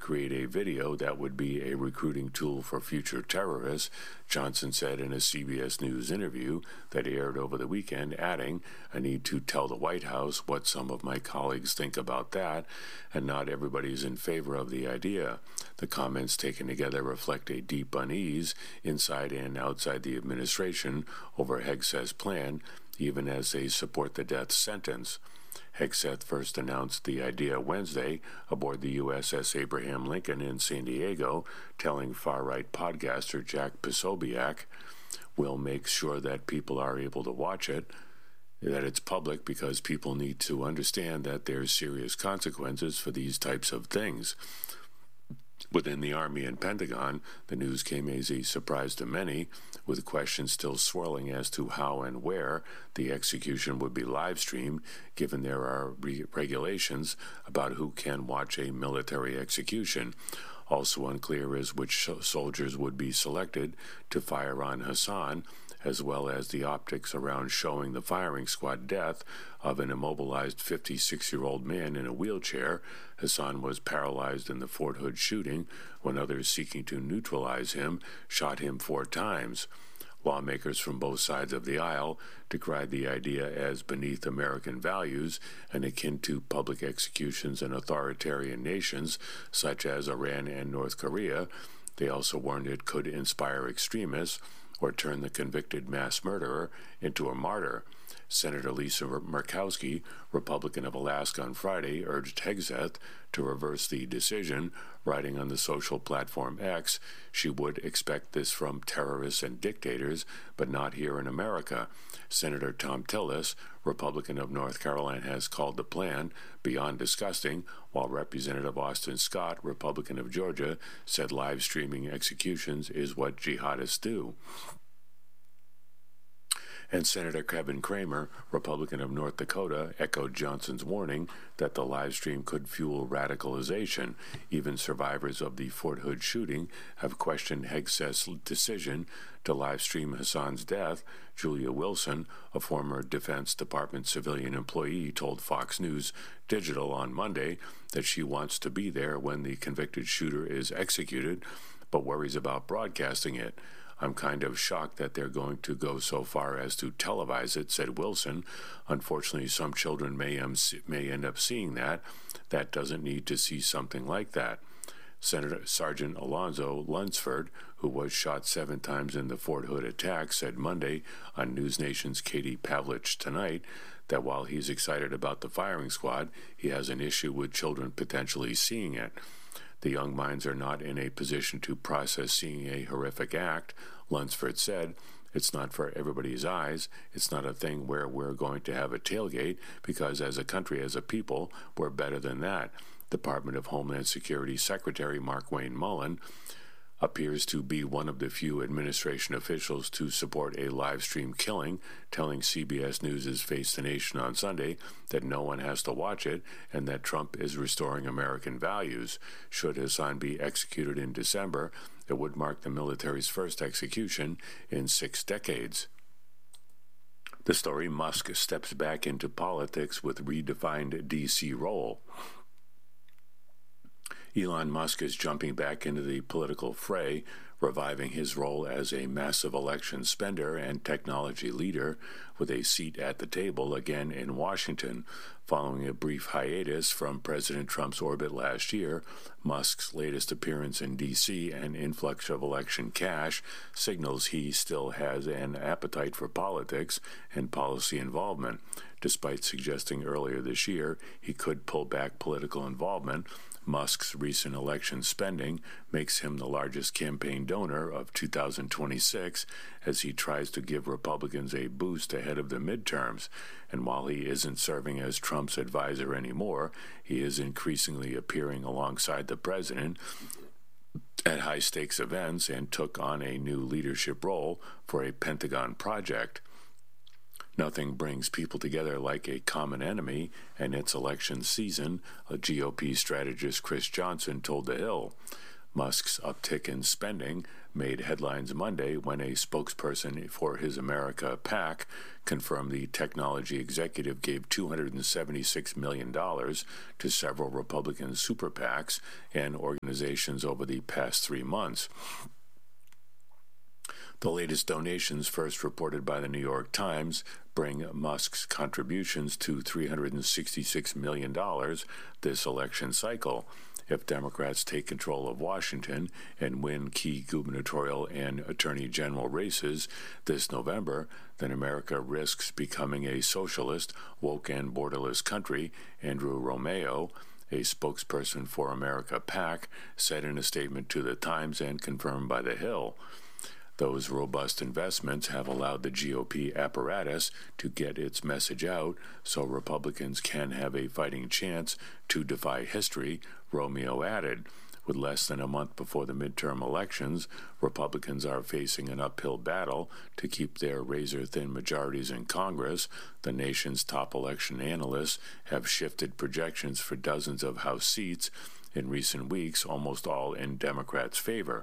create a video that would be a recruiting tool for future terrorists, Johnson said in a CBS News interview that aired over the weekend, adding, "I need to tell the White House what some of my colleagues think about that, and not everybody's in favor of the idea." The comments taken together reflect a deep unease inside and outside the administration over Hegseth's plan, even as they support the death sentence. Hegseth first announced the idea Wednesday aboard the USS Abraham Lincoln in San Diego, telling far-right podcaster Jack Posobiec, "We'll make sure that people are able to watch it, that it's public, because people need to understand that there's serious consequences for these types of things." Within the Army and Pentagon, the news came as a surprise to many, with questions still swirling as to how and where the execution would be live-streamed, given there are regulations about who can watch a military execution. Also unclear is which soldiers would be selected to fire on Hassan, as well as the optics around showing the firing squad death of an immobilized 56-year-old man in a wheelchair. Hassan was paralyzed in the Fort Hood shooting when others seeking to neutralize him shot him 4 times. Lawmakers from both sides of the aisle decried the idea as beneath American values and akin to public executions in authoritarian nations such as Iran and North Korea. They also warned it could inspire extremists or turn the convicted mass murderer into a martyr. Senator Lisa Murkowski, Republican of Alaska, on Friday urged Hegseth to reverse the decision, writing on the social platform X, she would expect this from terrorists and dictators, but not here in America. Senator Thom Tillis, Republican of North Carolina, has called the plan beyond disgusting, while Representative Austin Scott, Republican of Georgia, said live streaming executions is what jihadists do. And Senator Kevin Cramer, Republican of North Dakota, echoed Johnson's warning that the live stream could fuel radicalization. Even survivors of the Fort Hood shooting have questioned Hegseth's decision to live stream Hassan's death. Julia Wilson, a former Defense Department civilian employee, told Fox News Digital on Monday that she wants to be there when the convicted shooter is executed, but worries about broadcasting it. "I'm kind of shocked that they're going to go so far as to televise it," said Wilson. "Unfortunately, some children may end up seeing that. That doesn't need to see something like that." Senator Sergeant Alonzo Lunsford, who was shot 7 times in the Fort Hood attack, said Monday on News Nation's Katie Pavlich Tonight that while he's excited about the firing squad, he has an issue with children potentially seeing it. "The young minds are not in a position to process seeing a horrific act," Lunsford said. "It's not for everybody's eyes. It's not a thing where we're going to have a tailgate, because as a country, as a people, we're better than that." Department of Homeland Security Secretary Markwayne Mullin appears to be one of the few administration officials to support a live stream killing, telling CBS News' Face the Nation on Sunday that no one has to watch it and that Trump is restoring American values. Should Hassan be executed in December, it would mark the military's first execution in 6 decades. The story: Musk steps back into politics with redefined D.C. role. Elon Musk is jumping back into the political fray, reviving his role as a massive election spender and technology leader, with a seat at the table again in Washington. Following a brief hiatus from President Trump's orbit last year, Musk's latest appearance in D.C. and influx of election cash signals he still has an appetite for politics and policy involvement, despite suggesting earlier this year he could pull back political involvement. Musk's recent election spending makes him the largest campaign donor of 2026 as he tries to give Republicans a boost ahead of the midterms. And while he isn't serving as Trump's advisor anymore, he is increasingly appearing alongside the president at high-stakes events and took on a new leadership role for a Pentagon project. Nothing brings people together like a common enemy, and it's election season, a GOP strategist Chris Johnson told The Hill. Musk's uptick in spending made headlines Monday when a spokesperson for His America PAC confirmed the technology executive gave $276 million to several Republican super PACs and organizations over the past 3 months. The latest donations, first reported by the New York Times, bring Musk's contributions to $366 million this election cycle. If Democrats take control of Washington and win key gubernatorial and attorney general races this November, then America risks becoming a socialist, woke, and borderless country, Andrew Romeo, a spokesperson for America PAC, said in a statement to the Times and confirmed by The Hill. Those robust investments have allowed the GOP apparatus to get its message out so Republicans can have a fighting chance to defy history, Romeo added. With less than a month before the midterm elections, Republicans are facing an uphill battle to keep their razor-thin majorities in Congress. The nation's top election analysts have shifted projections for dozens of House seats in recent weeks, almost all in Democrats' favor.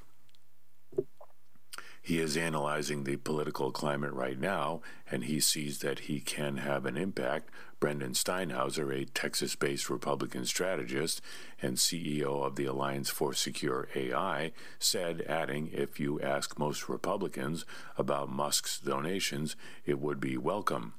He is analyzing the political climate right now, and he sees that he can have an impact. Brendan Steinhauser, a Texas-based Republican strategist and CEO of the Alliance for Secure AI, said, adding, if you ask most Republicans about Musk's donations, it would be welcome.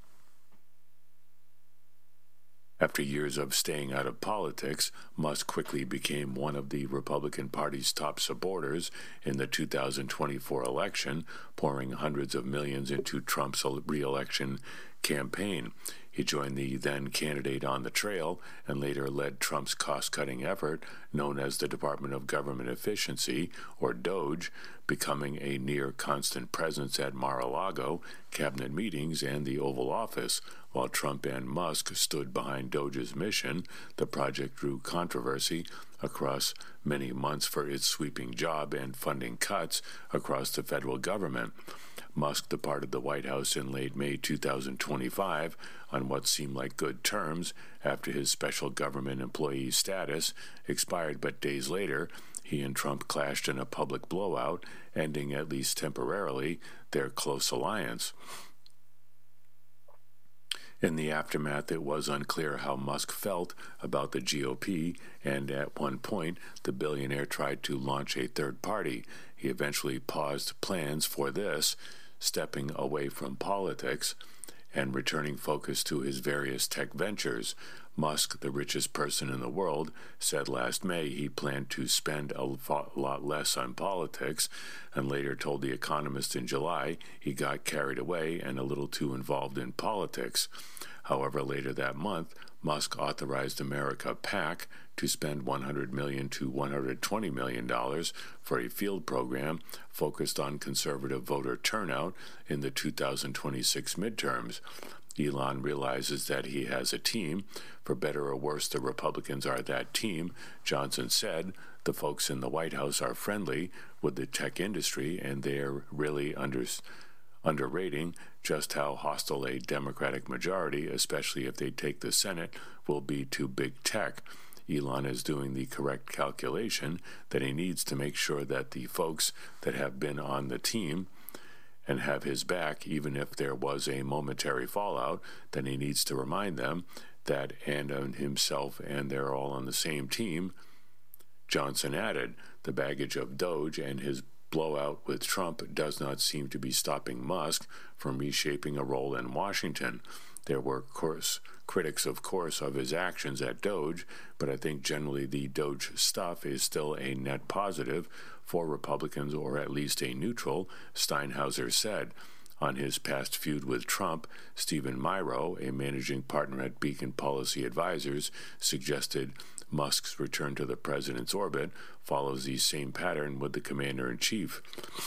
After years of staying out of politics, Musk quickly became one of the Republican Party's top supporters in the 2024 election, pouring hundreds of millions into Trump's re-election campaign. He joined the then candidate on the trail and later led Trump's cost-cutting effort known as the Department of Government Efficiency, or DOGE, becoming a near-constant presence at Mar-a-Lago, cabinet meetings, and the Oval Office. While Trump and Musk stood behind DOGE's mission, the project drew controversy across many months for its sweeping job and funding cuts across the federal government. Musk departed the White House in late May 2025 on what seemed like good terms after his special government employee status expired, but days later, he and Trump clashed in a public blowout, ending, at least temporarily, their close alliance. In the aftermath, it was unclear how Musk felt about the GOP, and at one point, the billionaire tried to launch a third party. He eventually paused plans for this, stepping away from politics and returning focus to his various tech ventures. Musk, the richest person in the world, said last May he planned to spend a lot less on politics, and later told The Economist in July he got carried away and a little too involved in politics. However, later that month, Musk authorized America PAC to spend $100 million to $120 million for a field program focused on conservative voter turnout in the 2026 midterms. Elon realizes that he has a team. For better or worse, the Republicans are that team, Johnson said. The folks in the White House are friendly with the tech industry, and they're really underrating just how hostile a Democratic majority, especially if they take the Senate, will be to big tech. Elon is doing the correct calculation that he needs to make sure that the folks that have been on the team and have his back, even if there was a momentary fallout, then he needs to remind them that and on himself, and they're all on the same team. Johnson added, the baggage of DOGE and his blowout with Trump does not seem to be stopping Musk from reshaping a role in Washington. There were critics, of course, of his actions at DOGE, but I think generally the DOGE stuff is still a net positive for Republicans, or at least a neutral, Steinhauser said. On his past feud with Trump, Stephen Myrow, a managing partner at Beacon Policy Advisors, suggested Musk's return to the president's orbit follows the same pattern with the commander-in-chief.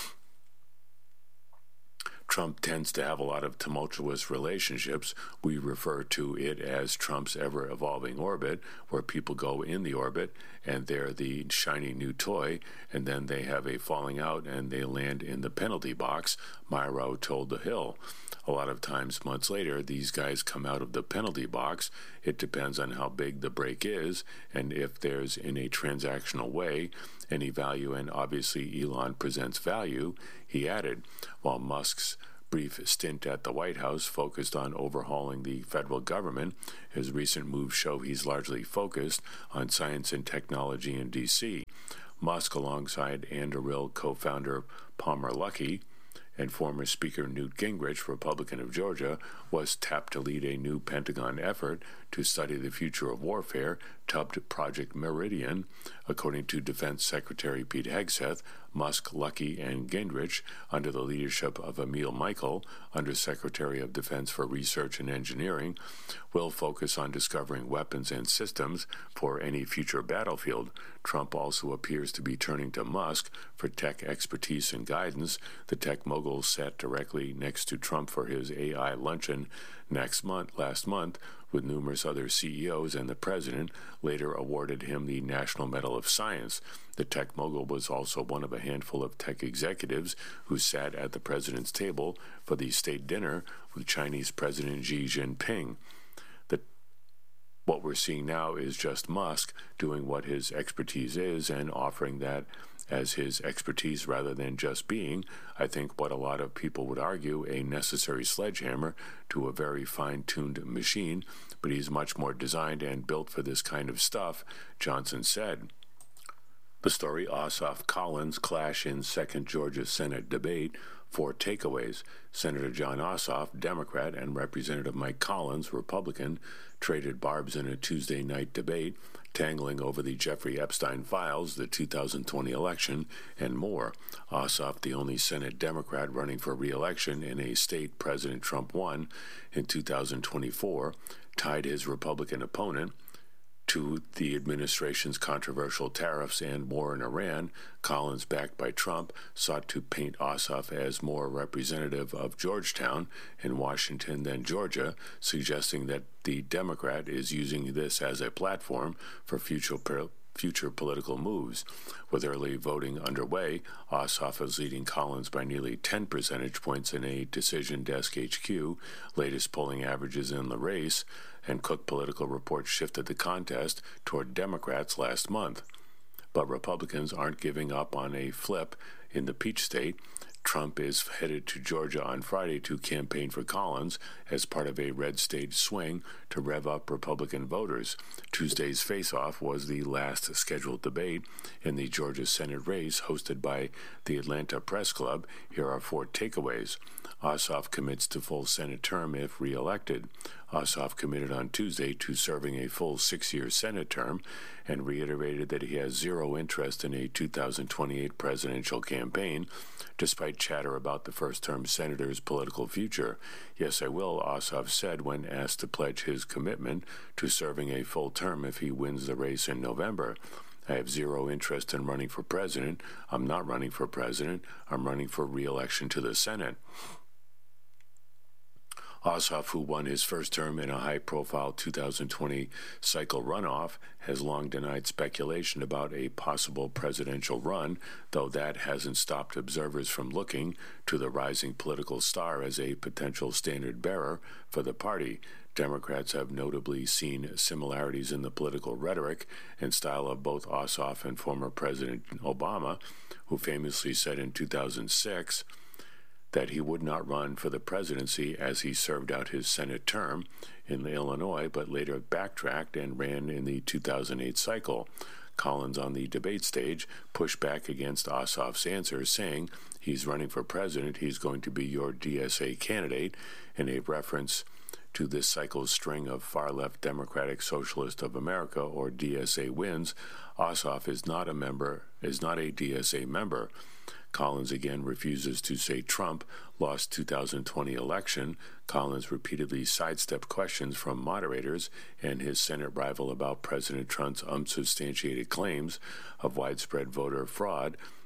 Trump tends to have a lot of tumultuous relationships. We refer to it as Trump's ever-evolving orbit, where people go in the orbit and they're the shiny new toy, and then they have a falling out and they land in the penalty box, Myrow told The Hill. A lot of times, months later, these guys come out of the penalty box. It depends on how big the break is and if there's, in a transactional way, any value, and obviously Elon presents value, he added, while Musk's brief stint at the White House focused on overhauling the federal government. His recent moves show he's largely focused on science and technology in D.C. Musk, alongside Anduril co-founder Palmer Luckey and former Speaker Newt Gingrich, Republican of Georgia, was tapped to lead a new Pentagon effort to study the future of warfare, dubbed Project Meridian. According to Defense Secretary Pete Hegseth, Musk, Luckey, and Gingrich, under the leadership of Emil Michael, Undersecretary of Defense for Research and Engineering, will focus on discovering weapons and systems for any future battlefield. Trump also appears to be turning to Musk for tech expertise and guidance. The tech mogul sat directly next to Trump for his AI luncheon last month, with numerous other CEOs, and the president later awarded him the National Medal of Science. The tech mogul was also one of a handful of tech executives who sat at the president's table for the state dinner with Chinese President Xi Jinping. What we're seeing now is just Musk doing what his expertise is and offering that as his expertise rather than just being, I think, what a lot of people would argue, a necessary sledgehammer to a very fine-tuned machine, but he's much more designed and built for this kind of stuff, Johnson said. The story: Ossoff-Collins clash in second Georgia Senate debate. 4 takeaways. Senator Jon Ossoff, Democrat, and Representative Mike Collins, Republican, traded barbs in a Tuesday night debate, tangling over the Jeffrey Epstein files, the 2020 election, and more. Ossoff, the only Senate Democrat running for re-election in a state President Trump won in 2024, tied his Republican opponent to the administration's controversial tariffs and war in Iran. Collins, backed by Trump, sought to paint Ossoff as more representative of Georgetown in Washington than Georgia, suggesting that the Democrat is using this as a platform for future political moves. With early voting underway, Ossoff is leading Collins by nearly 10 percentage points in a Decision Desk HQ latest polling averages in the race, and Cook Political Report shifted the contest toward Democrats last month. But Republicans aren't giving up on a flip in the Peach State. Trump is headed to Georgia on Friday to campaign for Collins as part of a red state swing to rev up Republican voters. Tuesday's face-off was the last scheduled debate in the Georgia Senate race hosted by the Atlanta Press Club. Here are 4 takeaways. Ossoff commits to full Senate term if re-elected. Ossoff committed on Tuesday to serving a full 6-year Senate term and reiterated that he has zero interest in a 2028 presidential campaign, despite chatter about the first-term senator's political future. Yes, I will, Ossoff said when asked to pledge his commitment to serving a full term if he wins the race in November. I have zero interest in running for president. I'm not running for president. I'm running for re-election to the Senate. Ossoff, who won his first term in a high-profile 2020 cycle runoff, has long denied speculation about a possible presidential run, though that hasn't stopped observers from looking to the rising political star as a potential standard-bearer for the party. Democrats have notably seen similarities in the political rhetoric and style of both Ossoff and former President Obama, who famously said in 2006 that he would not run for the presidency as he served out his Senate term in Illinois, but later backtracked and ran in the 2008 cycle. Collins, on the debate stage, pushed back against Ossoff's answer, saying he's running for president, he's going to be your DSA candidate, in a reference to this cycle's string of far-left Democratic Socialist of America, or DSA, wins. Ossoff is not a DSA member. Collins again refuses to say Trump lost 2020 election. Collins repeatedly sidestepped questions from moderators and his Senate rival about President Trump's unsubstantiated claims of widespread voter fraud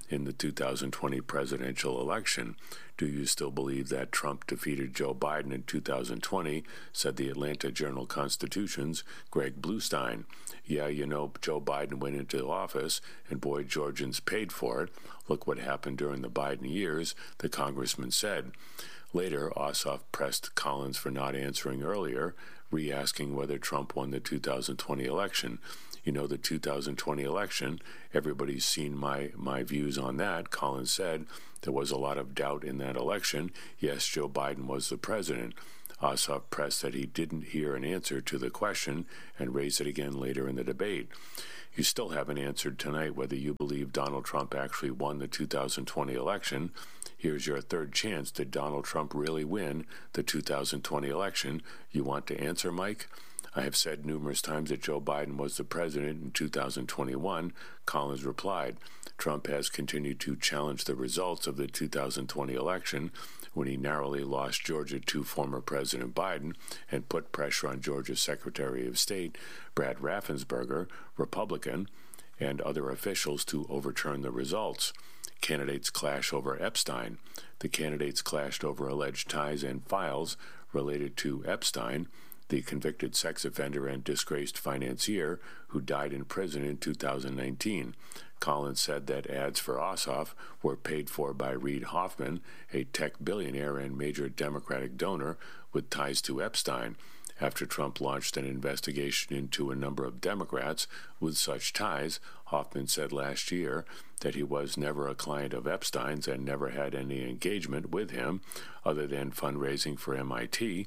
in the 2020 presidential election. Do you still believe that Trump defeated Joe Biden in 2020, said the Atlanta Journal-Constitution's Greg Bluestein. Yeah, Joe Biden went into office, and boy, Georgians paid for it. Look what happened during the Biden years, the congressman said. Later, Ossoff pressed Collins for not answering earlier, re-asking whether Trump won the 2020 election. The 2020 election, everybody's seen my views on that. Collins said there was a lot of doubt in that election. Yes, Joe Biden was the president. Ossoff pressed that he didn't hear an answer to the question and raised it again later in the debate. You still haven't answered tonight whether you believe Donald Trump actually won the 2020 election. Here's your third chance. Did Donald Trump really win the 2020 election? You want to answer, Mike? I have said numerous times that Joe Biden was the president in 2021, Collins replied. Trump has continued to challenge the results of the 2020 election when he narrowly lost Georgia to former President Biden and put pressure on Georgia's Secretary of State, Brad Raffensperger, Republican, and other officials to overturn the results. Candidates clash over Epstein. The candidates clashed over alleged ties and files related to Epstein, the convicted sex offender and disgraced financier who died in prison in 2019. Collins said that ads for Ossoff were paid for by Reid Hoffman, a tech billionaire and major Democratic donor with ties to Epstein, after Trump launched an investigation into a number of Democrats with such ties. Hoffman said last year that he was never a client of Epstein's and never had any engagement with him other than fundraising for MIT,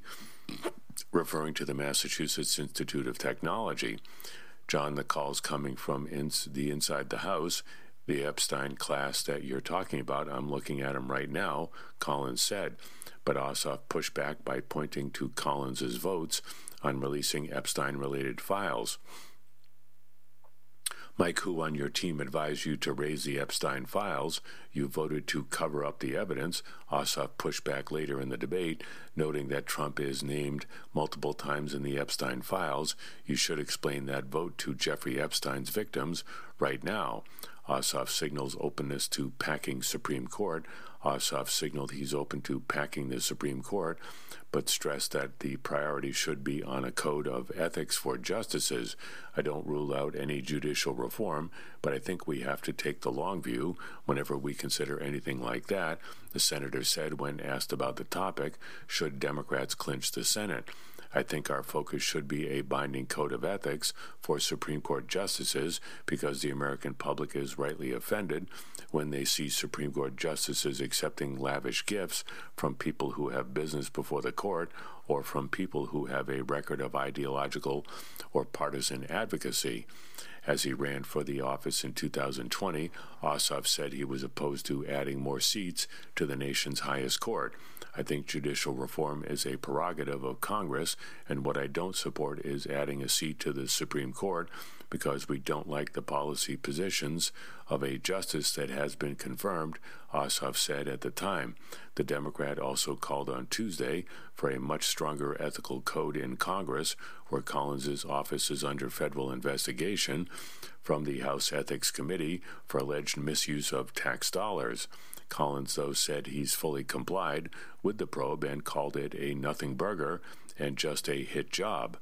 referring to the Massachusetts Institute of Technology. John, the call's coming from inside the house. The Epstein class that you're talking about, I'm looking at him right now, Collins said. But Ossoff pushed back by pointing to Collins's votes on releasing Epstein-related files. Mike, who on your team advised you to raise the Epstein files? You voted to cover up the evidence. Ossoff pushed back later in the debate, noting that Trump is named multiple times in the Epstein files. You should explain that vote to Jeffrey Epstein's victims right now. Ossoff signals openness to packing Supreme Court. Ossoff signaled he's open to packing the Supreme Court, but stressed that the priority should be on a code of ethics for justices. I don't rule out any judicial reform, but I think we have to take the long view whenever we consider anything like that, the senator said when asked about the topic, should Democrats clinch the Senate. I think our focus should be a binding code of ethics for Supreme Court justices because the American public is rightly offended when they see Supreme Court justices accepting lavish gifts from people who have business before the court or from people who have a record of ideological or partisan advocacy. As he ran for the office in 2020, Ossoff said he was opposed to adding more seats to the nation's highest court. I think judicial reform is a prerogative of Congress, and what I don't support is adding a seat to the Supreme Court because we don't like the policy positions of a justice that has been confirmed, Ossoff said at the time. The Democrat also called on Tuesday for a much stronger ethical code in Congress, where Collins's office is under federal investigation from the House Ethics Committee for alleged misuse of tax dollars. Collins, though, said he's fully complied with the probe and called it a nothing burger and just a hit job.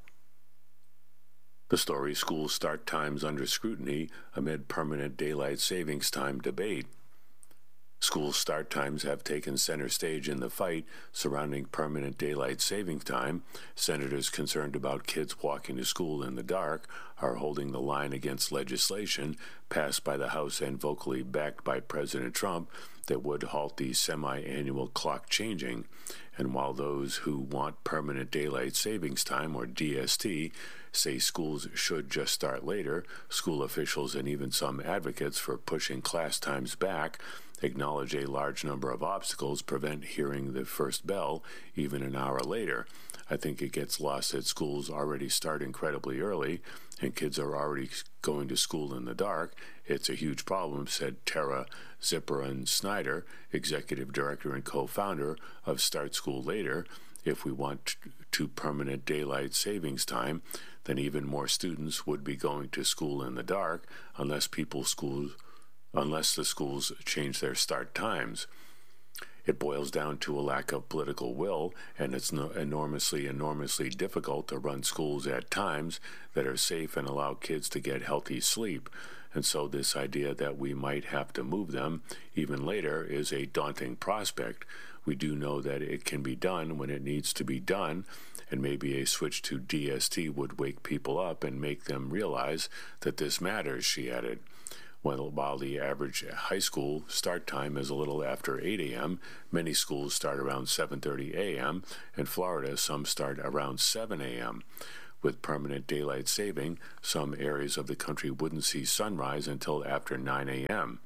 The story: school start times under scrutiny amid permanent daylight savings time debate. School start times have taken center stage in the fight surrounding permanent daylight saving time. Senators concerned about kids walking to school in the dark are holding the line against legislation passed by the House and vocally backed by President Trump that would halt the semi-annual clock changing. And while those who want permanent daylight savings time, or DST, say schools should just start later, school officials and even some advocates for pushing class times back acknowledge a large number of obstacles prevent hearing the first bell even an hour later. I think it gets lost that schools already start incredibly early and kids are already going to school in the dark. It's a huge problem, said Tara Zipperin-Snyder, executive director and co-founder of Start School Later. If we want to permanent daylight savings time, then even more students would be going to school in the dark unless people's schools unless the schools change their start times. It boils down to a lack of political will, and it's enormously difficult to run schools at times that are safe and allow kids to get healthy sleep. And so this idea that we might have to move them even later is a daunting prospect. We do know that it can be done when it needs to be done, and maybe a switch to DST would wake people up and make them realize that this matters, she added. While the average high school start time is a little after 8 a.m., many schools start around 7:30 a.m. In Florida, some start around 7 a.m. With permanent daylight saving, some areas of the country wouldn't see sunrise until after 9 a.m.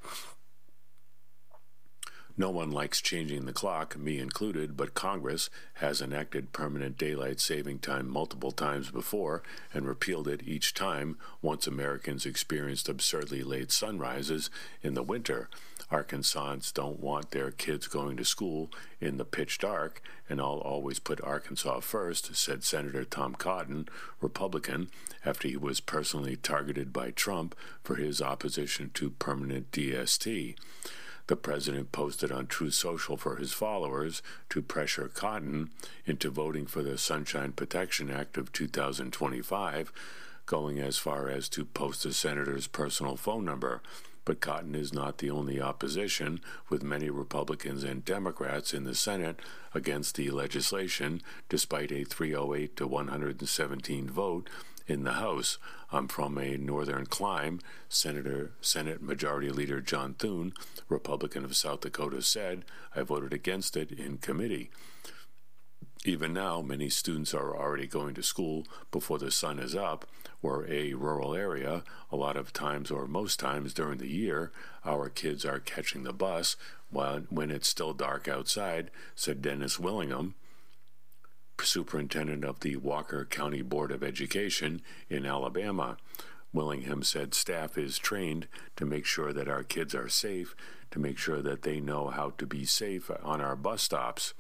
No one likes changing the clock, me included, but Congress has enacted permanent daylight saving time multiple times before and repealed it each time once Americans experienced absurdly late sunrises in the winter. Arkansans don't want their kids going to school in the pitch dark, and I'll always put Arkansas first, said Senator Tom Cotton, Republican, after he was personally targeted by Trump for his opposition to permanent DST. The president posted on Truth Social for his followers to pressure Cotton into voting for the Sunshine Protection Act of 2025, going as far as to post the senator's personal phone number. But Cotton is not the only opposition, with many Republicans and Democrats in the Senate against the legislation, despite a 308 to 117 vote in the House. I'm from a northern clime, Senate Majority Leader John Thune, Republican of South Dakota, said, I voted against it in committee. Even now, many students are already going to school before the sun is up. We're a rural area. A lot of times, or most times during the year, our kids are catching the bus when it's still dark outside, said Dennis Willingham, superintendent of the Walker County Board of Education in Alabama. Willingham said staff is trained to make sure that our kids are safe, to make sure that they know how to be safe on our bus stops.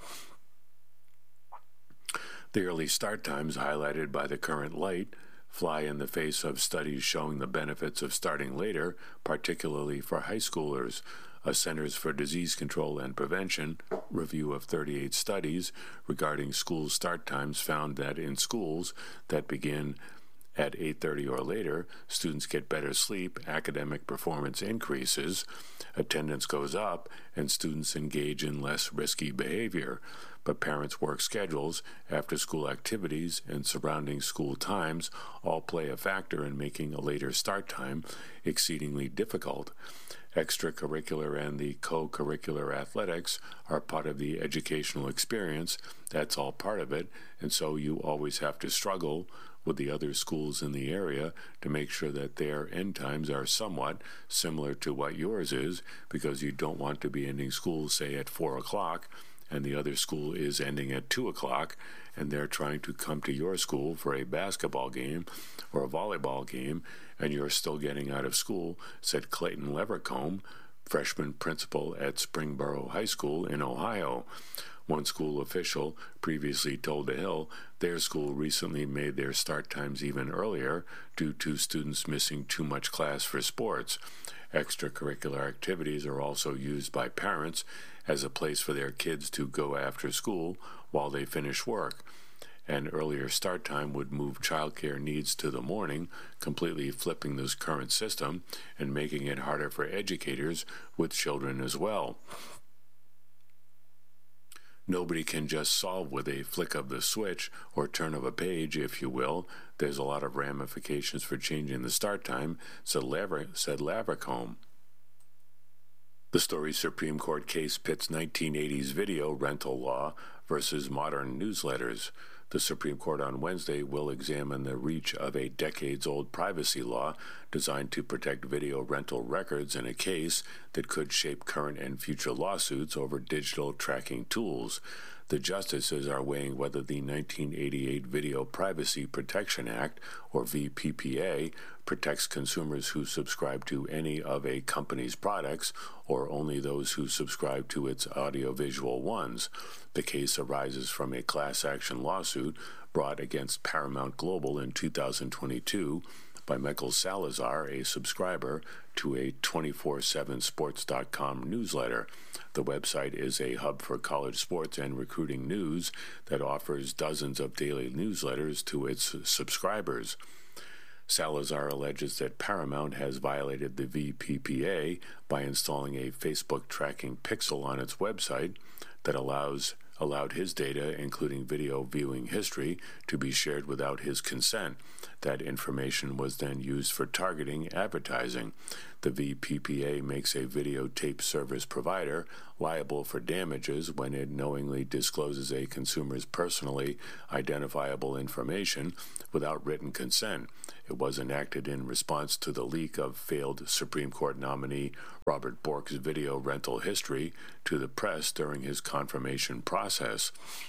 The early start times highlighted by the current light fly in the face of studies showing the benefits of starting later, particularly for high schoolers. A Centers for Disease Control and Prevention review of 38 studies regarding school start times found that in schools that begin at 8:30 or later, students get better sleep, academic performance increases, attendance goes up, and students engage in less risky behavior. But parents' work schedules, after-school activities, and surrounding school times all play a factor in making a later start time exceedingly difficult. Extracurricular and the co-curricular athletics are part of the educational experience. That's all part of it, and so you always have to struggle with the other schools in the area to make sure that their end times are somewhat similar to what yours is, because you don't want to be ending school, say, at 4 o'clock, and the other school is ending at 2 o'clock, and they're trying to come to your school for a basketball game or a volleyball game, and you're still getting out of school, said Clayton Levercombe, freshman principal at Springboro High School in Ohio. One school official previously told The Hill their school recently made their start times even earlier due to students missing too much class for sports. Extracurricular activities are also used by parents as a place for their kids to go after school while they finish work. An earlier start time would move childcare needs to the morning, completely flipping this current system and making it harder for educators with children as well. Nobody can just solve with a flick of the switch or turn of a page, if you will. There's a lot of ramifications for changing the start time, said Levercombe. The Story Supreme Court case pits 1980s video rental law versus modern newsletters. The Supreme Court on Wednesday will examine the reach of a decades-old privacy law designed to protect video rental records in a case that could shape current and future lawsuits over digital tracking tools. The justices are weighing whether the 1988 Video Privacy Protection Act, or VPPA, protects consumers who subscribe to any of a company's products or only those who subscribe to its audiovisual ones. The case arises from a class action lawsuit brought against Paramount Global in 2022 by Michael Salazar, a subscriber to a 247sports.com newsletter. The website is a hub for college sports and recruiting news that offers dozens of daily newsletters to its subscribers. Salazar alleges that Paramount has violated the VPPA by installing a Facebook tracking pixel on its website that allowed his data, including video viewing history, to be shared without his consent. That information was then used for targeting advertising. The VPPA makes a videotape service provider liable for damages when it knowingly discloses a consumer's personally identifiable information without written consent. It was enacted in response to the leak of failed Supreme Court nominee Robert Bork's video rental history to the press during his confirmation process.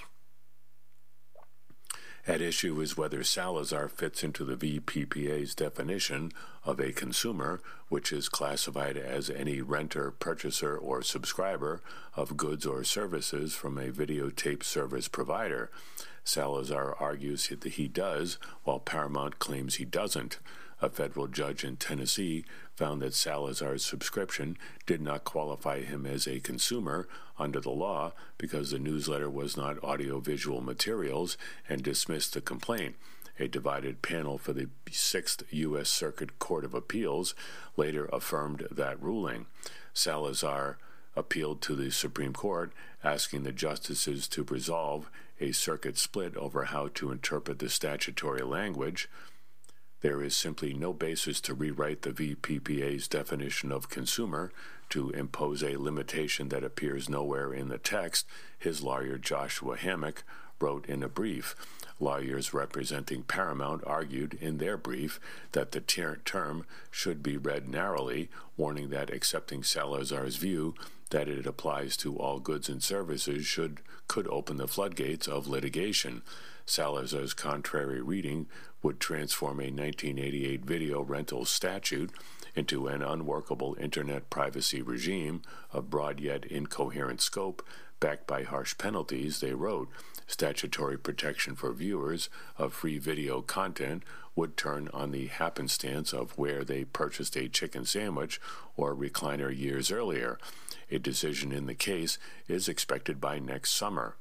At issue is whether Salazar fits into the VPPA's definition of a consumer, which is classified as any renter, purchaser, or subscriber of goods or services from a videotape service provider. Salazar argues that he does, while Paramount claims he doesn't. A federal judge in Tennessee found that Salazar's subscription did not qualify him as a consumer under the law because the newsletter was not audiovisual materials and dismissed the complaint. A divided panel for the 6th U.S. Circuit Court of Appeals later affirmed that ruling. Salazar appealed to the Supreme Court, asking the justices to resolve a circuit split over how to interpret the statutory language. There is simply no basis to rewrite the VPPA's definition of consumer to impose a limitation that appears nowhere in the text, his lawyer Joshua Hammack wrote in a brief. Lawyers representing Paramount argued in their brief that the term should be read narrowly, warning that accepting Salazar's view that it applies to all goods and services could open the floodgates of litigation. Salazar's contrary reading would transform a 1988 video rental statute into an unworkable internet privacy regime of broad yet incoherent scope, backed by harsh penalties, they wrote. Statutory protection for viewers of free video content would turn on the happenstance of where they purchased a chicken sandwich or recliner years earlier. A decision in the case is expected by next summer.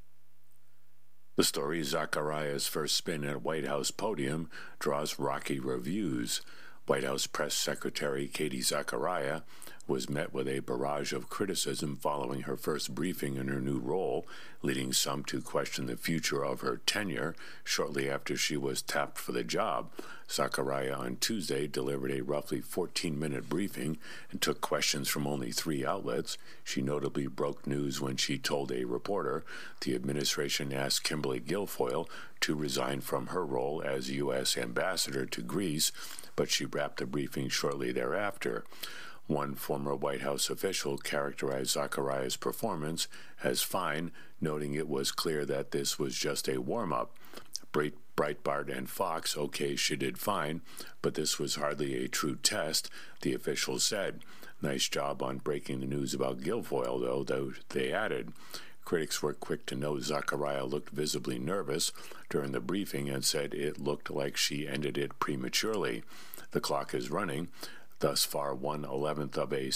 The story Zachariah's first spin at White House podium draws rocky reviews. White House Press Secretary Katie Zachariah was met with a barrage of criticism following her first briefing in her new role, leading some to question the future of her tenure shortly after she was tapped for the job. Zachariah on Tuesday delivered a roughly 14-minute briefing and took questions from only 3 outlets. She notably broke news when she told a reporter the administration asked Kimberly Guilfoyle to resign from her role as U.S. ambassador to Greece, but she wrapped the briefing shortly thereafter. One former White House official characterized Zachariah's performance as fine, noting it was clear that this was just a warm-up. Breitbart and Fox, okay, she did fine, but this was hardly a true test, the official said. Nice job on breaking the news about Guilfoyle, though they added. Critics were quick to note Zachariah looked visibly nervous during the briefing and said it looked like she ended it prematurely. The clock is running. Thus far, 1/11th of a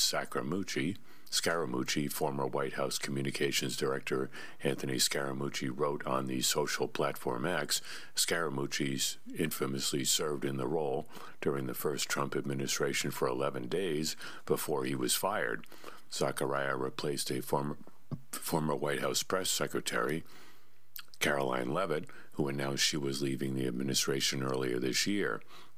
Scaramucci, former White House Communications Director Anthony Scaramucci wrote on the social platform X. Scaramucci infamously served in the role during the first Trump administration for 11 days before he was fired. Zachariah replaced a former White House press secretary, Caroline Leavitt, who announced she was leaving the administration earlier this year.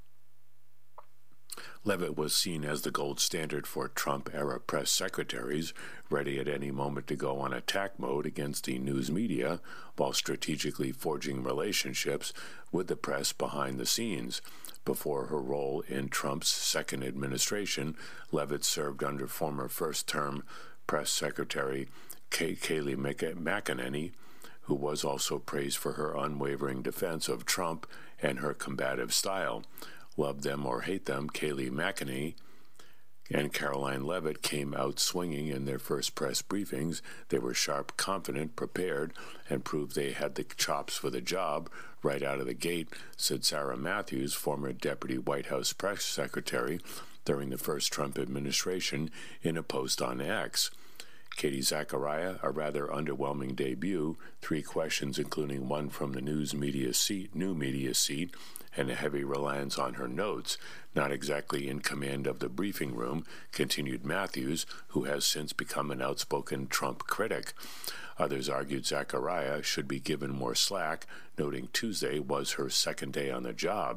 Leavitt was seen as the gold standard for Trump-era press secretaries, ready at any moment to go on attack mode against the news media while strategically forging relationships with the press behind the scenes. Before her role in Trump's second administration, Leavitt served under former first-term press secretary Kayleigh McEnany, who was also praised for her unwavering defense of Trump and her combative style. Love them or hate them, Kayleigh McEnany and Caroline Leavitt came out swinging in their first press briefings. They were sharp, confident, prepared, and proved they had the chops for the job right out of the gate, said Sarah Matthews, former Deputy White House Press Secretary, during the first Trump administration in a post on X. Katie Zachariah, a rather underwhelming debut, 3 questions including one from the new media seat, and a heavy reliance on her notes, not exactly in command of the briefing room, continued Matthews, who has since become an outspoken Trump critic. Others argued Zachariah should be given more slack, noting Tuesday was her second day on the job.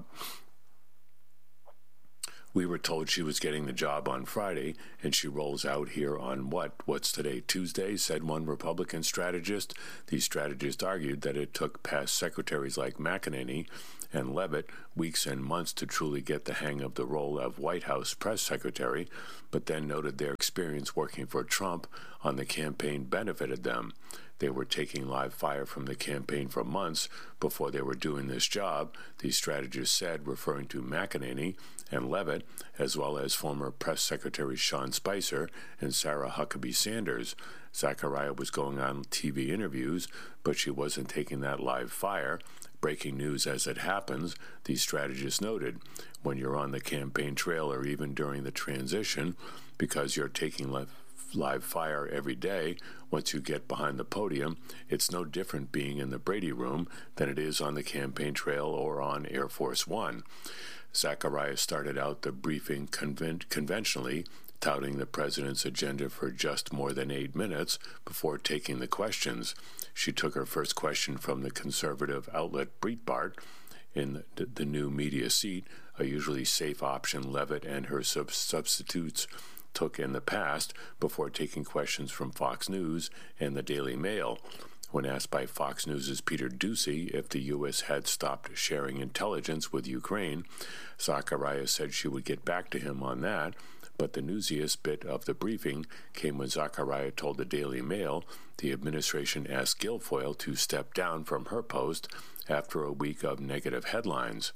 We were told she was getting the job on Friday, and she rolls out here on what's today, Tuesday, said one Republican strategist. The strategist argued that it took past secretaries like McEnany and Leavitt weeks and months to truly get the hang of the role of White House press secretary, but then noted their experience working for Trump on the campaign benefited them. They were taking live fire from the campaign for months before they were doing this job, the strategist said, referring to McEnany and Leavitt, as well as former press secretary Sean Spicer and Sarah Huckabee Sanders. Zachariah was going on TV interviews, but she wasn't taking that live fire. Breaking news as it happens, the strategist noted. When you're on the campaign trail or even during the transition, because you're taking live fire every day, once you get behind the podium, it's no different being in the Brady room than it is on the campaign trail or on Air Force One. Zachariah started out the briefing conventionally, touting the president's agenda for just more than 8 minutes before taking the questions. She took her first question from the conservative outlet Breitbart in the new media seat, a usually safe option Leavitt and her substitutes took in the past, before taking questions from Fox News and the Daily Mail. When asked by Fox News' Peter Doocy if the U.S. had stopped sharing intelligence with Ukraine, Zachariah said she would get back to him on that, but the newsiest bit of the briefing came when Zachariah told the Daily Mail the administration asked Guilfoyle to step down from her post after a week of negative headlines.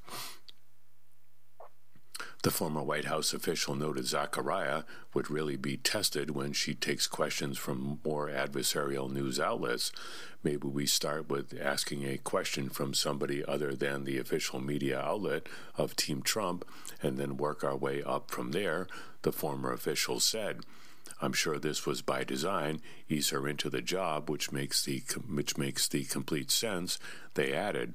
The former White House official noted Zachariah would really be tested when she takes questions from more adversarial news outlets. Maybe we start with asking a question from somebody other than the official media outlet of Team Trump and then work our way up from there, the former official said. I'm sure this was by design, ease her into the job, which makes the complete sense, they added.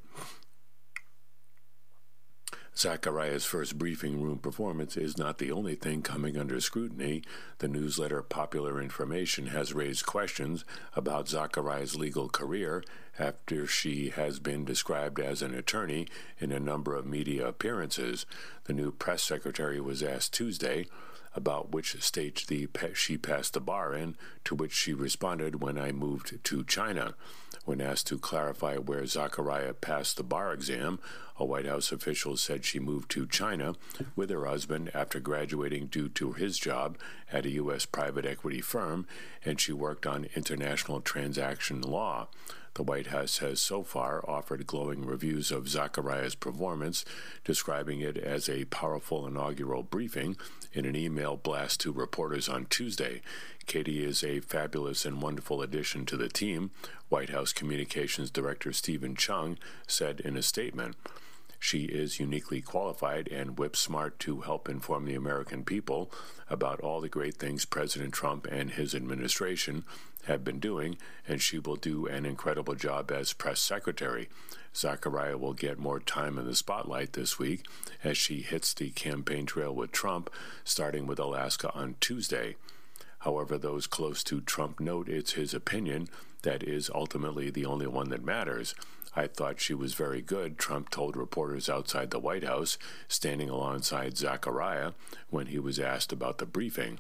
Zachariah's first briefing room performance is not the only thing coming under scrutiny. The newsletter Popular Information has raised questions about Zachariah's legal career after she has been described as an attorney in a number of media appearances. The new press secretary was asked Tuesday about which state she passed the bar in, to which she responded, when I moved to China. When asked to clarify where Zachariah passed the bar exam, a White House official said she moved to China with her husband after graduating due to his job at a U.S. private equity firm, and she worked on international transaction law. The White House has so far offered glowing reviews of Zachariah's performance, describing it as a powerful inaugural briefing in an email blast to reporters on Tuesday. Katie is a fabulous and wonderful addition to the team, White House Communications Director Stephen Chung said in a statement. She is uniquely qualified and whip-smart to help inform the American people about all the great things President Trump and his administration have been doing, and she will do an incredible job as press secretary. Zachariah will get more time in the spotlight this week as she hits the campaign trail with Trump, starting with Alaska on Tuesday. However, those close to Trump note it's his opinion that is ultimately the only one that matters. I thought she was very good, Trump told reporters outside the White House, standing alongside Zachariah when he was asked about the briefing.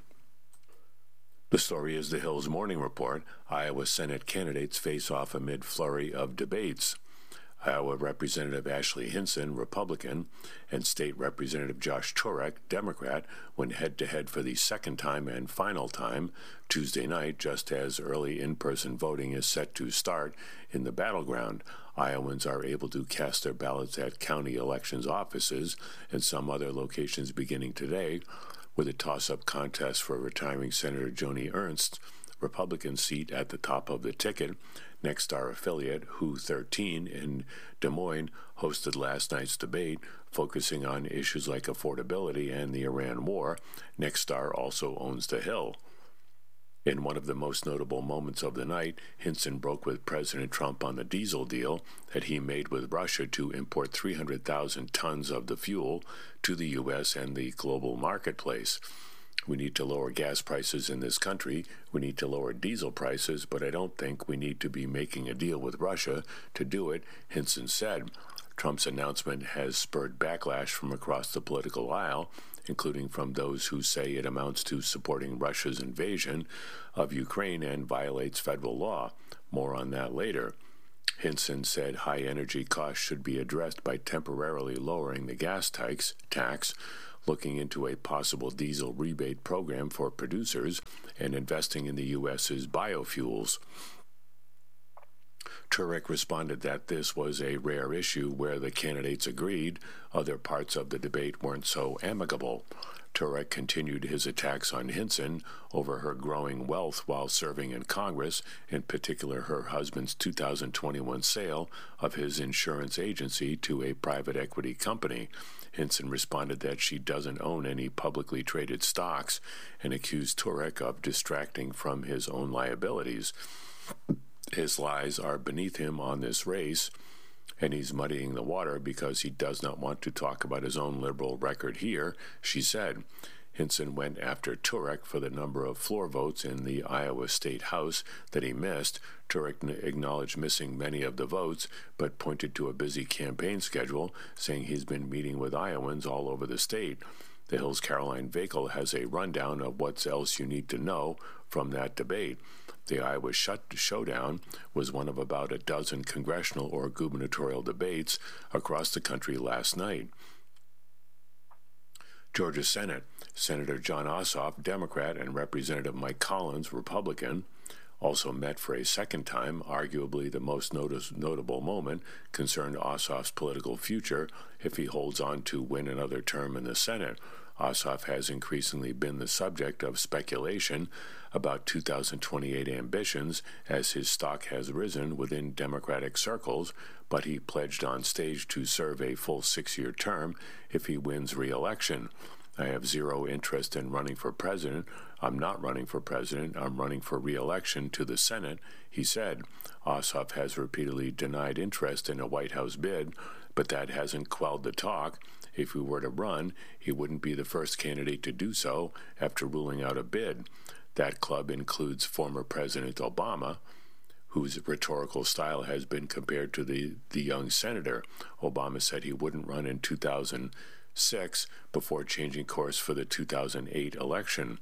The story is The Hill's Morning Report. Iowa Senate candidates face off amid flurry of debates. Iowa Representative Ashley Hinson, Republican, and State Representative Josh Turek, Democrat, went head-to-head for the second time and final time Tuesday night, just as early in-person voting is set to start in the battleground. Iowans are able to cast their ballots at county elections offices and some other locations beginning today, with a toss-up contest for retiring Senator Joni Ernst's Republican seat at the top of the ticket. Nexstar affiliate Who 13 in Des Moines hosted last night's debate, focusing on issues like affordability and the Iran war. Nexstar also owns The Hill. In one of the most notable moments of the night, Hinson broke with President Trump on the diesel deal that he made with Russia to import 300,000 tons of the fuel to the U.S. and the global marketplace. We need to lower gas prices in this country. We need to lower diesel prices, but I don't think we need to be making a deal with Russia to do it, Hinson said. Trump's announcement has spurred backlash from across the political aisle, including from those who say it amounts to supporting Russia's invasion of Ukraine and violates federal law. More on that later. Hinson said high energy costs should be addressed by temporarily lowering the gas tax, looking into a possible diesel rebate program for producers, and investing in the U.S.'s biofuels. Turek responded that this was a rare issue where the candidates agreed. Other parts of the debate weren't so amicable. Turek continued his attacks on Hinson over her growing wealth while serving in Congress, in particular her husband's 2021 sale of his insurance agency to a private equity company. Hinson responded that she doesn't own any publicly traded stocks and accused Turek of distracting from his own liabilities. His lies are beneath him on this race, and he's muddying the water because he does not want to talk about his own liberal record here, she said. Hinson went after Turek for the number of floor votes in the Iowa State House that he missed. Turek acknowledged missing many of the votes, but pointed to a busy campaign schedule, saying he's been meeting with Iowans all over the state. The Hill's Caroline Vakel has a rundown of what else you need to know from that debate. The Iowa Showdown was one of about a dozen congressional or gubernatorial debates across the country last night. Georgia Senate, Senator Jon Ossoff, Democrat, and Representative Mike Collins, Republican, also met for a second time. Arguably the most notable moment concerned Ossoff's political future if he holds on to win another term in the Senate. Ossoff has increasingly been the subject of speculation about 2028 ambitions as his stock has risen within Democratic circles, but he pledged on stage to serve a full 6-year term if he wins re-election. I have zero interest in running for president. I'm not running for president. I'm running for re-election to the Senate, he said. Ossoff has repeatedly denied interest in a White House bid, but that hasn't quelled the talk. If he were to run, he wouldn't be the first candidate to do so after ruling out a bid. That club includes former President Obama, whose rhetorical style has been compared to the young senator. Obama said he wouldn't run in 2006 before changing course for the 2008 election.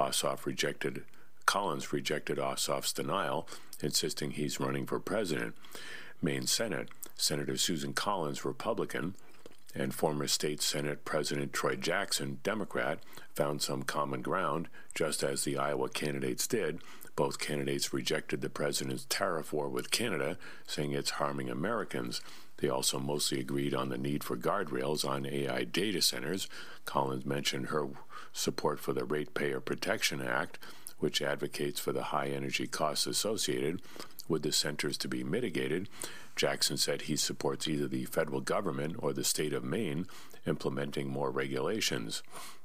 Collins rejected Ossoff's denial, insisting he's running for president. Maine Senate, Senator Susan Collins, Republican, and former state Senate President Troy Jackson, Democrat, found some common ground, just as the Iowa candidates did. Both candidates rejected the president's tariff war with Canada, saying it's harming Americans. They also mostly agreed on the need for guardrails on AI data centers. Collins mentioned her support for the Ratepayer Protection Act, which advocates for the high energy costs associated with the centers to be mitigated. Jackson said he supports either the federal government or the state of Maine implementing more regulations.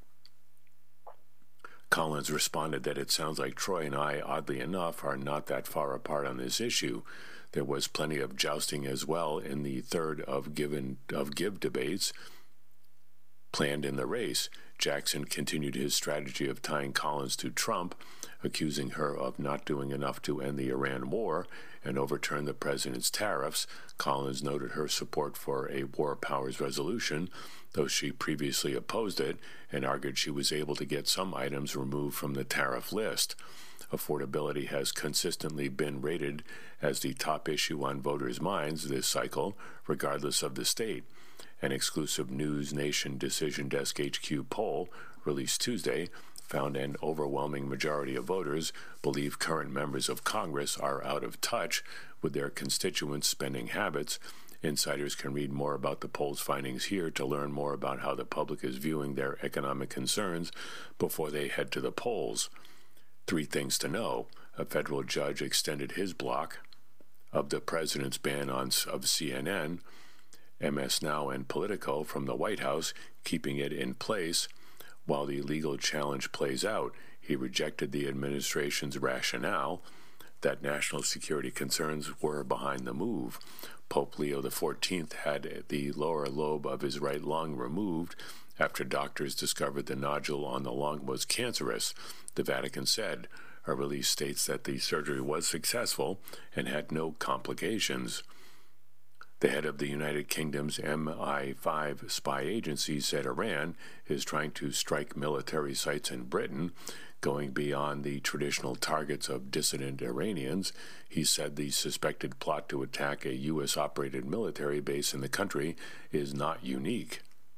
Collins responded that it sounds like Troy and I, oddly enough, are not that far apart on this issue. There was plenty of jousting as well in the third of give debates planned in the race. Jackson continued his strategy of tying Collins to Trump, accusing her of not doing enough to end the Iran war and overturn the president's tariffs. Collins noted her support for a war powers resolution, though she previously opposed it, and argued she was able to get some items removed from the tariff list. Affordability has consistently been rated as the top issue on voters' minds this cycle, regardless of the state. An exclusive News Nation Decision Desk HQ poll released Tuesday found an overwhelming majority of voters believe current members of Congress are out of touch with their constituents' spending habits, Insiders can read more about the poll's findings here to learn more about how the public is viewing their economic concerns before they head to the polls. 3 things to know. A federal judge extended his block of the president's ban of CNN, MS Now, and Politico from the White House, keeping it in place while the legal challenge plays out. He rejected the administration's rationale that national security concerns were behind the move. Pope Leo XIV had the lower lobe of his right lung removed after doctors discovered the nodule on the lung was cancerous, the Vatican said. A release states that the surgery was successful and had no complications. The head of the United Kingdom's MI5 spy agency said Iran is trying to strike military sites in Britain, going beyond the traditional targets of dissident Iranians. He said the suspected plot to attack a U.S.-operated military base in the country is not unique.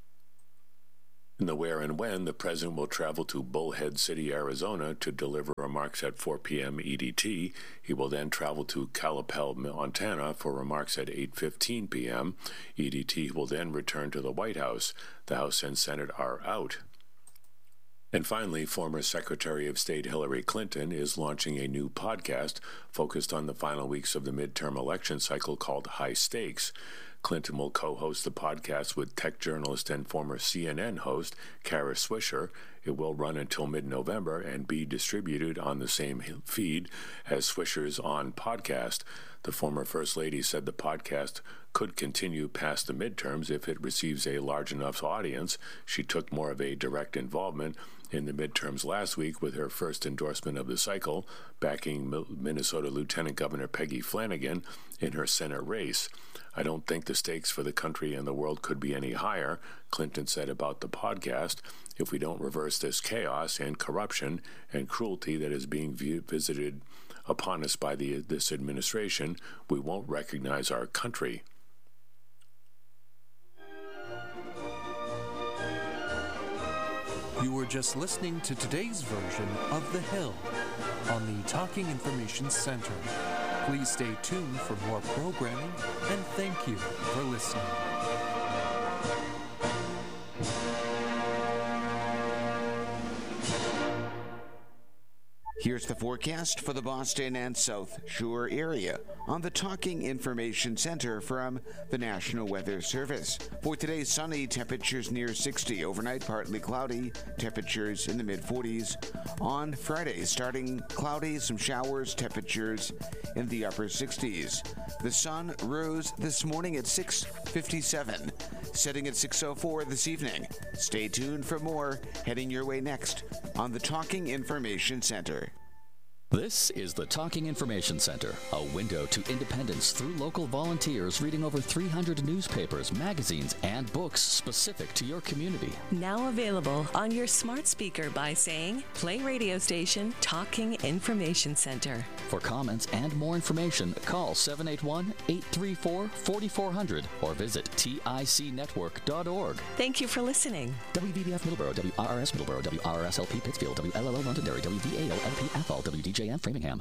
In the where and when, the president will travel to Bullhead City, Arizona to deliver remarks at 4 p.m. EDT. He will then travel to Calipel, Montana for remarks at 8:15 p.m. EDT. He will then return to the White House. The House and Senate are out. And finally, former Secretary of State Hillary Clinton is launching a new podcast focused on the final weeks of the midterm election cycle called High Stakes. Clinton will co-host the podcast with tech journalist and former CNN host Kara Swisher. It will run until mid-November and be distributed on the same feed as Swisher's On podcast. The former First Lady said the podcast could continue past the midterms if it receives a large enough audience. She took more of a direct involvement in the midterms last week with her first endorsement of the cycle, backing Minnesota Lieutenant Governor Peggy Flanagan in her Senate race. I don't think the stakes for the country and the world could be any higher, Clinton said about the podcast. If we don't reverse this chaos and corruption and cruelty that is being visited upon us by this administration, we won't recognize our country. You were just listening to today's version of The Hill on the Talking Information Center. Please stay tuned for more programming, and thank you for listening. Here's the forecast for the Boston and South Shore area on the Talking Information Center from the National Weather Service. For today, sunny, temperatures near 60. Overnight, partly cloudy, temperatures in the mid-40s. On Friday, starting cloudy, some showers, temperatures in the upper 60s. The sun rose this morning at 6:57, setting at 6:04 this evening. Stay tuned for more heading your way next on the Talking Information Center. This is the Talking Information Center, a window to independence through local volunteers reading over 300 newspapers, magazines, and books specific to your community. Now available on your smart speaker by saying, play radio station Talking Information Center. For comments and more information, call 781-834-4400 or visit ticnetwork.org. Thank you for listening. WVBF Middleborough, WRRS Middleborough, WRSLP Pittsfield, WLLO Londonderry, WVAO-LP Athol, WDJM Framingham.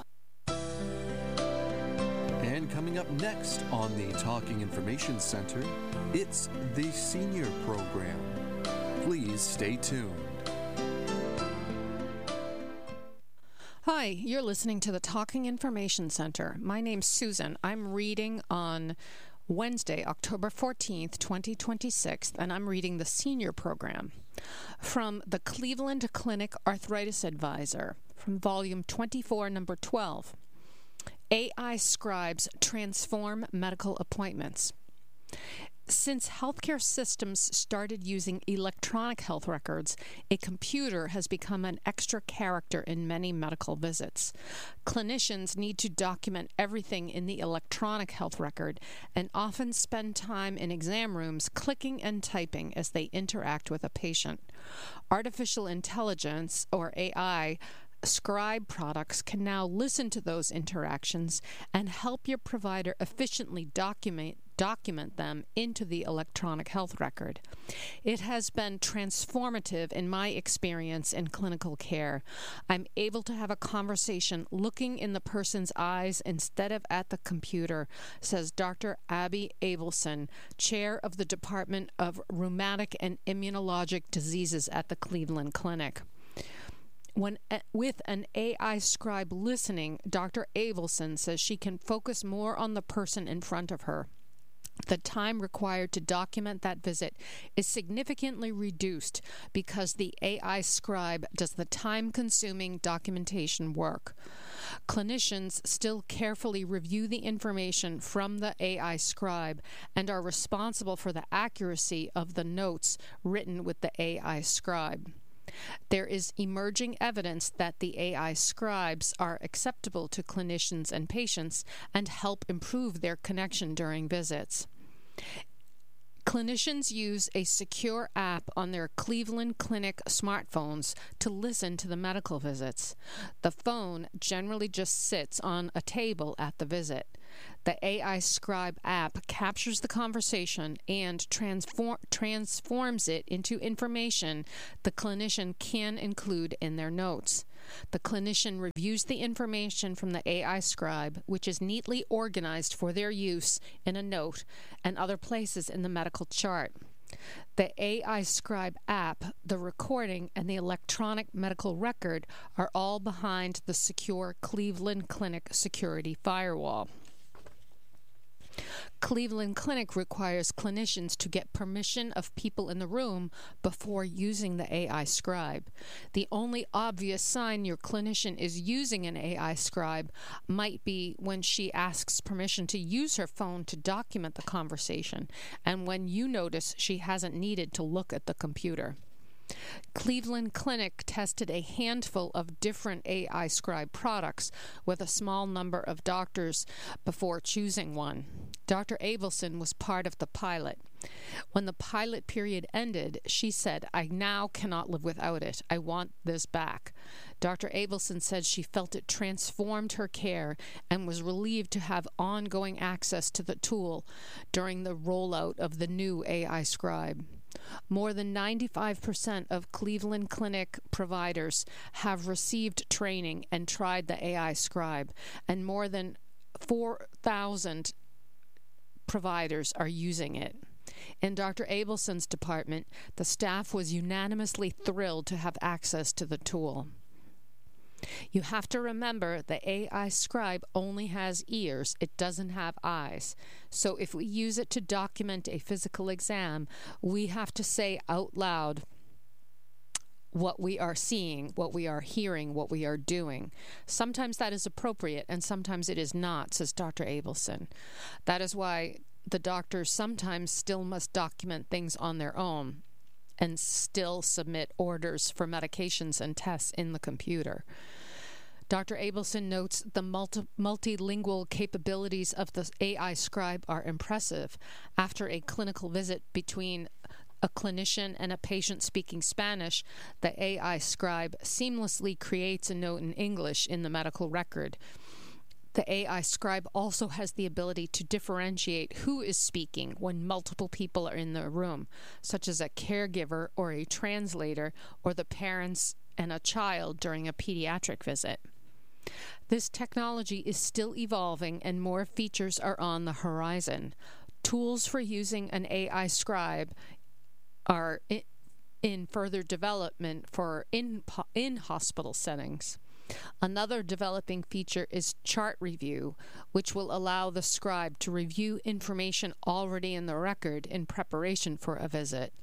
And coming up next on the Talking Information Center, it's the Senior Program. Please stay tuned. Hi, you're listening to the Talking Information Center. My name's Susan. I'm reading on Wednesday, October 14th, 2026, and I'm reading the Senior Program from the Cleveland Clinic Arthritis Advisor from Volume 24, Number 12. AI Scribes Transform Medical Appointments. Since healthcare systems started using electronic health records, a computer has become an extra character in many medical visits. Clinicians need to document everything in the electronic health record and often spend time in exam rooms clicking and typing as they interact with a patient. Artificial intelligence, or AI, Scribe products can now listen to those interactions and help your provider efficiently document document them into the electronic health record. It has been transformative in my experience in clinical care. I'm able to have a conversation looking in the person's eyes instead of at the computer, says Dr. Abby Abelson, chair of the Department of Rheumatic and Immunologic Diseases at the Cleveland Clinic. With an AI scribe listening, Dr. Abelson says she can focus more on the person in front of her. The time required to document that visit is significantly reduced because the AI scribe does the time-consuming documentation work. Clinicians still carefully review the information from the AI scribe and are responsible for the accuracy of the notes written with the AI scribe. There is emerging evidence that the AI scribes are acceptable to clinicians and patients and help improve their connection during visits. Clinicians use a secure app on their Cleveland Clinic smartphones to listen to the medical visits. The phone generally just sits on a table at the visit. The AI Scribe app captures the conversation and transforms it into information the clinician can include in their notes. The clinician reviews the information from the AI Scribe, which is neatly organized for their use in a note and other places in the medical chart. The AI Scribe app, the recording, and the electronic medical record are all behind the secure Cleveland Clinic security firewall. Cleveland Clinic requires clinicians to get permission of people in the room before using the AI scribe. The only obvious sign your clinician is using an AI scribe might be when she asks permission to use her phone to document the conversation, and when you notice she hasn't needed to look at the computer. Cleveland Clinic tested a handful of different AI scribe products with a small number of doctors before choosing one. Dr. Abelson was part of the pilot. When the pilot period ended, she said, "I now cannot live without it. I want this back." Dr. Abelson said she felt it transformed her care and was relieved to have ongoing access to the tool during the rollout of the new AI scribe. More than 95% of Cleveland Clinic providers have received training and tried the AI scribe, and more than 4,000 providers are using it. In Dr. Abelson's department, the staff was unanimously thrilled to have access to the tool. You have to remember the AI scribe only has ears, it doesn't have eyes. So if we use it to document a physical exam, we have to say out loud what we are seeing, what we are hearing, what we are doing. Sometimes that is appropriate and sometimes it is not, says Dr. Abelson. That is why the doctors sometimes still must document things on their own and still submit orders for medications and tests in the computer. Dr. Abelson notes the multilingual capabilities of the AI scribe are impressive. After a clinical visit between a clinician and a patient speaking Spanish, the AI scribe seamlessly creates a note in English in the medical record. The AI scribe also has the ability to differentiate who is speaking when multiple people are in the room, such as a caregiver or a translator, or the parents and a child during a pediatric visit. This technology is still evolving and more features are on the horizon. Tools for using an AI scribe are in further development for in-hospital settings. Another developing feature is chart review, which will allow the scribe to review information already in the record in preparation for a visit.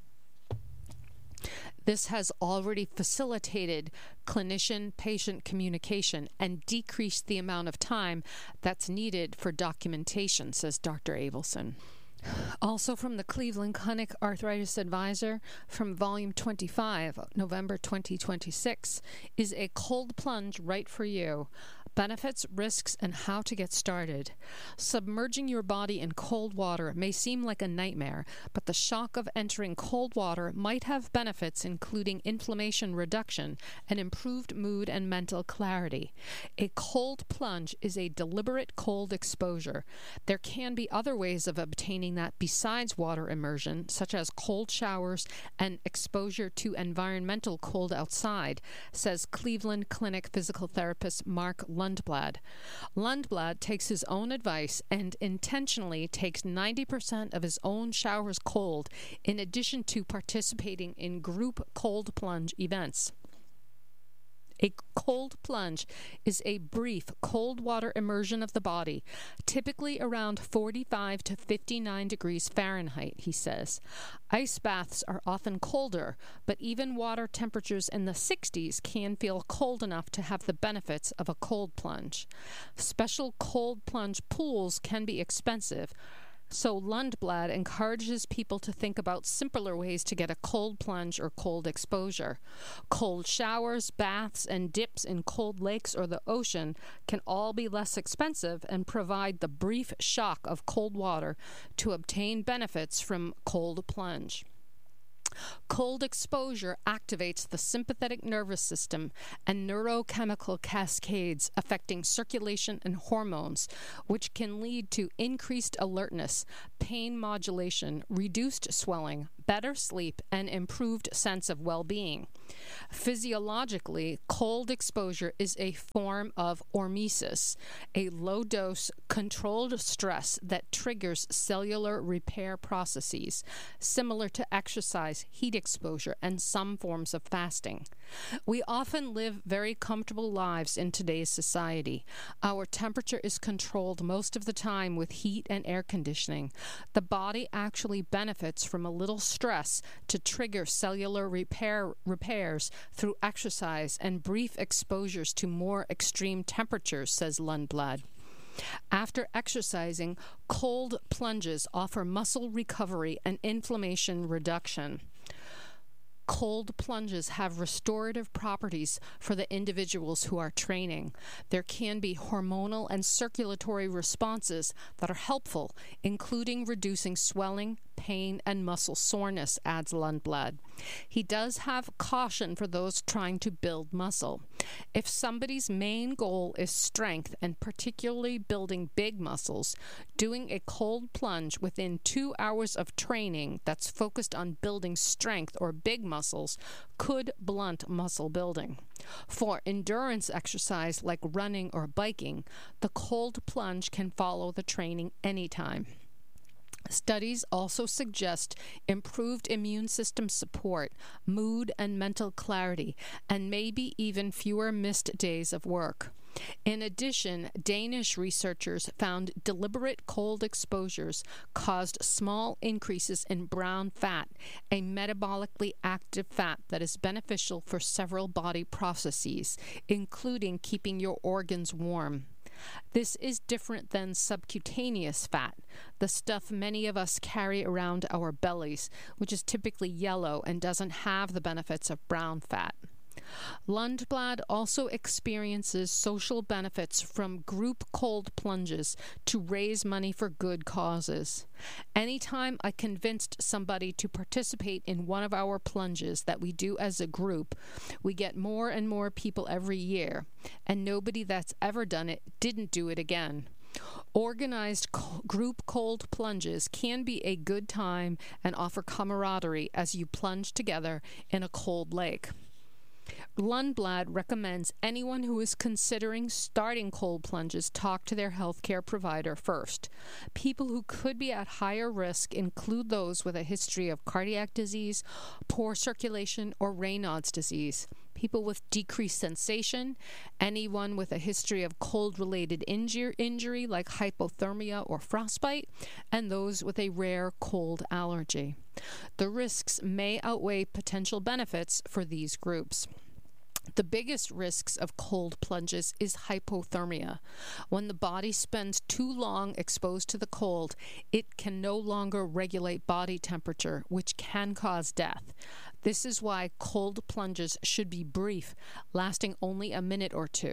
This has already facilitated clinician-patient communication and decreased the amount of time that's needed for documentation, says Dr. Abelson. Also from the Cleveland Clinic Arthritis Advisor, from Volume 25, November 2026, is A Cold Plunge Right for You Benefits, risks, and how to get started. Submerging your body in cold water may seem like a nightmare, but the shock of entering cold water might have benefits including inflammation reduction and improved mood and mental clarity. A cold plunge is a deliberate cold exposure. There can be other ways of obtaining that besides water immersion, such as cold showers and exposure to environmental cold outside, says Cleveland Clinic physical therapist Mark Lundblad. Lundblad takes his own advice and intentionally takes 90% of his own showers cold, in addition to participating in group cold plunge events. A cold plunge is a brief cold water immersion of the body, typically around 45 to 59 degrees Fahrenheit, he says. Ice baths are often colder, but even water temperatures in the 60s can feel cold enough to have the benefits of a cold plunge. Special cold plunge pools can be expensive, so Lundblad encourages people to think about simpler ways to get a cold plunge or cold exposure. Cold showers, baths, and dips in cold lakes or the ocean can all be less expensive and provide the brief shock of cold water to obtain benefits from cold plunge. Cold exposure activates the sympathetic nervous system and neurochemical cascades affecting circulation and hormones, which can lead to increased alertness, pain modulation, reduced swelling, better sleep, and improved sense of well-being. Physiologically, cold exposure is a form of hormesis, a low-dose, controlled stress that triggers cellular repair processes, similar to exercise, heat exposure, and some forms of fasting. We often live very comfortable lives in today's society. Our temperature is controlled most of the time with heat and air conditioning. The body actually benefits from a little stress to trigger cellular repairs through exercise and brief exposures to more extreme temperatures, says Lundblad. After exercising, cold plunges offer muscle recovery and inflammation reduction. Cold plunges have restorative properties for the individuals who are training. There can be hormonal and circulatory responses that are helpful, including reducing swelling, pain, and muscle soreness, adds Lundblad. He does have caution for those trying to build muscle. If somebody's main goal is strength, and particularly building big muscles, doing a cold plunge within 2 hours of training that's focused on building strength or big muscles could blunt muscle building. For endurance exercise like running or biking, the cold plunge can follow the training anytime. Studies also suggest improved immune system support, mood and mental clarity, and maybe even fewer missed days of work. In addition, Danish researchers found deliberate cold exposures caused small increases in brown fat, a metabolically active fat that is beneficial for several body processes, including keeping your organs warm. This is different than subcutaneous fat, the stuff many of us carry around our bellies, which is typically yellow and doesn't have the benefits of brown fat. Lundblad also experiences social benefits from group cold plunges to raise money for good causes. Anytime I convinced somebody to participate in one of our plunges that we do as a group, we get more and more people every year, and nobody that's ever done it didn't do it again. Organized group cold plunges can be a good time and offer camaraderie as you plunge together in a cold lake. Lundblad recommends anyone who is considering starting cold plunges talk to their healthcare provider first. People who could be at higher risk include those with a history of cardiac disease, poor circulation, or Raynaud's disease, people with decreased sensation, anyone with a history of cold-related injury like hypothermia or frostbite, and those with a rare cold allergy. The risks may outweigh potential benefits for these groups. The biggest risks of cold plunges is hypothermia. When the body spends too long exposed to the cold, it can no longer regulate body temperature, which can cause death. This is why cold plunges should be brief, lasting only a minute or two.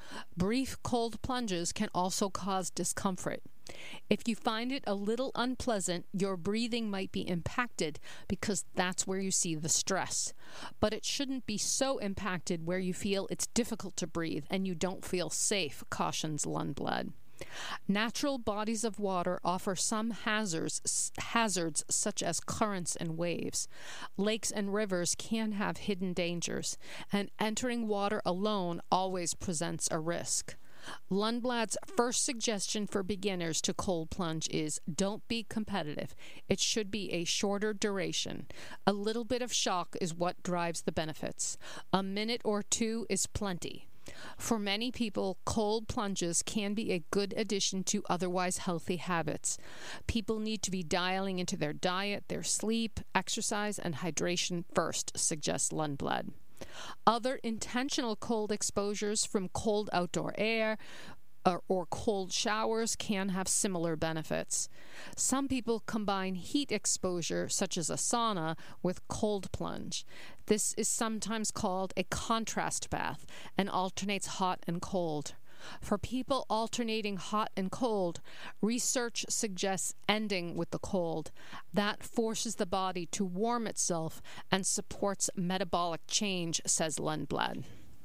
Brief cold plunges can also cause discomfort. If you find it a little unpleasant, your breathing might be impacted because that's where you see the stress. But it shouldn't be so impacted where you feel it's difficult to breathe and you don't feel safe, cautions Lundblad. Natural bodies of water offer some hazards such as currents and waves. Lakes and rivers can have hidden dangers, and entering water alone always presents a risk. Lundblad's first suggestion for beginners to cold plunge is don't be competitive. It should be a shorter duration. A little bit of shock is what drives the benefits. A minute or two is plenty. For many people, cold plunges can be a good addition to otherwise healthy habits. People need to be dialing into their diet, their sleep, exercise, and hydration first, suggests Lundblad. Other intentional cold exposures from cold outdoor air or cold showers can have similar benefits. Some people combine heat exposure, such as a sauna, with cold plunge. This is sometimes called a contrast bath and alternates hot and cold. For people alternating hot and cold, research suggests ending with the cold. That forces the body to warm itself and supports metabolic change, says Lundblad.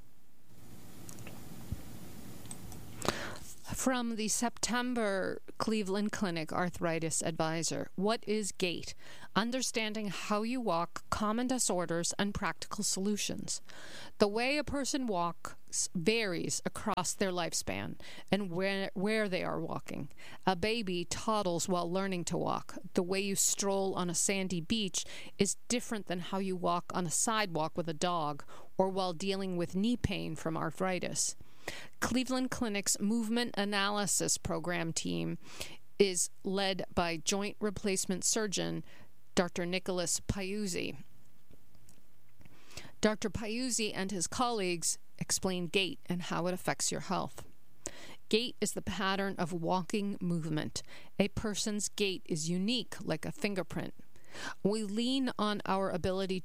From the September Cleveland Clinic Arthritis Advisor, what is gait? Understanding how you walk, common disorders, and practical solutions. The way a person walks varies across their lifespan and where they are walking. A baby toddles while learning to walk. The way you stroll on a sandy beach is different than how you walk on a sidewalk with a dog or while dealing with knee pain from arthritis. Cleveland Clinic's Movement Analysis Program team is led by joint replacement surgeon Dr. Nicholas Piuzzi. Dr. Piuzzi and his colleagues explain gait and how it affects your health. Gait is the pattern of walking movement. A person's gait is unique, like a fingerprint. We lean on our ability